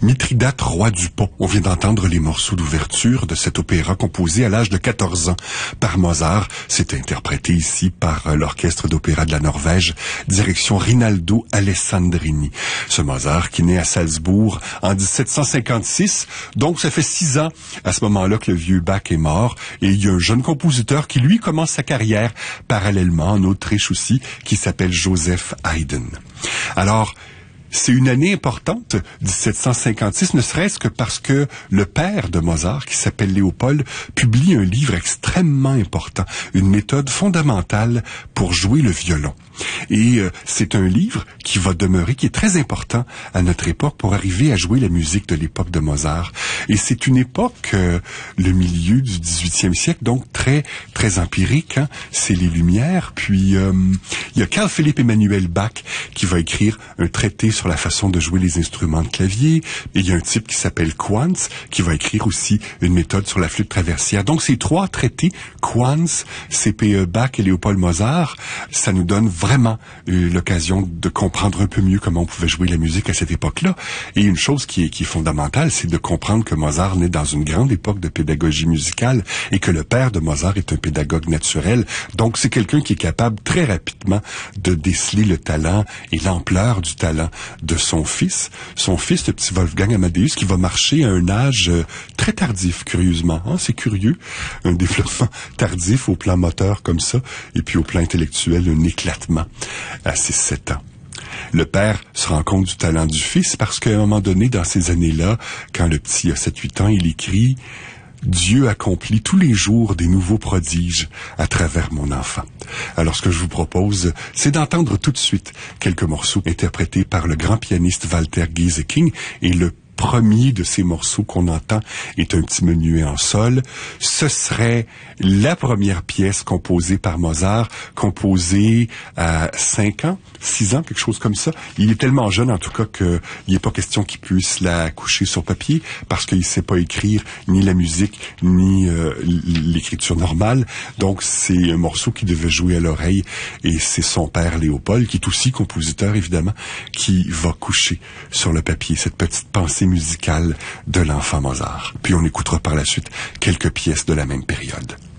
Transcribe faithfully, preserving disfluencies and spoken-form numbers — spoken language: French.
Mithridate, roi du pont. On vient d'entendre les morceaux d'ouverture de cet opéra composé à l'âge de quatorze ans par Mozart. C'est interprété ici par l'Orchestre d'opéra de la Norvège, direction Rinaldo Alessandrini. Ce Mozart qui naît à Salzbourg en dix-sept cent cinquante-six, donc ça fait six ans à ce moment-là que le vieux Bach est mort, et il y a un jeune compositeur qui lui commence sa carrière parallèlement en Autriche aussi, qui s'appelle Joseph Haydn. Alors, c'est une année importante, dix-sept cent cinquante-six, ne serait-ce que parce que le père de Mozart, qui s'appelle Léopold, publie un livre extrêmement important, une méthode fondamentale pour jouer le violon. Et euh, c'est un livre qui va demeurer, qui est très important à notre époque pour arriver à jouer la musique de l'époque de Mozart. Et c'est une époque, euh, le milieu du dix-huitième siècle, donc très très empirique, hein? C'est les Lumières. Puis euh, il y a Carl Philipp Emanuel Bach qui va écrire un traité sur la façon de jouer les instruments de clavier. Et il y a un type qui s'appelle Quantz qui va écrire aussi une méthode sur la flûte traversière. Donc ces trois traités, Quantz, C P E Bach et Léopold Mozart, ça nous donne vraiment eu l'occasion de comprendre un peu mieux comment on pouvait jouer la musique à cette époque-là. Et une chose qui est, qui est fondamentale, c'est de comprendre que Mozart naît dans une grande époque de pédagogie musicale et que le père de Mozart est un pédagogue naturel. Donc c'est quelqu'un qui est capable très rapidement de déceler le talent et l'ampleur du talent de son fils. Son fils, le petit Wolfgang Amadeus, qui va marcher à un âge euh, très tardif, curieusement. Hein? C'est curieux, un développement tardif au plan moteur comme ça, et puis au plan intellectuel, un éclatement à six sept ans. Le père se rend compte du talent du fils parce qu'à un moment donné, dans ces années-là, quand le petit a sept huit ans, il écrit « Dieu accomplit tous les jours des nouveaux prodiges à travers mon enfant ». Alors ce que je vous propose, c'est d'entendre tout de suite quelques morceaux interprétés par le grand pianiste Walter Gieseking, et le premier de ces morceaux qu'on entend est un petit menuet en sol. Ce serait la première pièce composée par Mozart, composée à cinq ans, six ans, quelque chose comme ça. Il est tellement jeune, en tout cas, qu'il n'est pas question qu'il puisse la coucher sur papier, parce qu'il ne sait pas écrire ni la musique, ni euh, l'écriture normale. Donc, c'est un morceau qui devait jouer à l'oreille, et c'est son père, Léopold, qui est aussi compositeur, évidemment, qui va coucher sur le papier cette petite pensée musicale de l'enfant Mozart. Puis on écoutera par la suite quelques pièces de la même période.